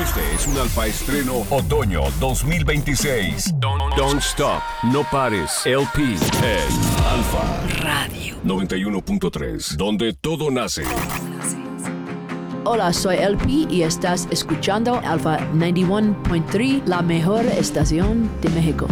Este es un Alfa Estreno Otoño 2026. Don't Stop, No Pares, LP en Alfa Radio 91.3, donde todo nace. Hola, soy LP y estás escuchando Alpha 91.3, la mejor estación de México.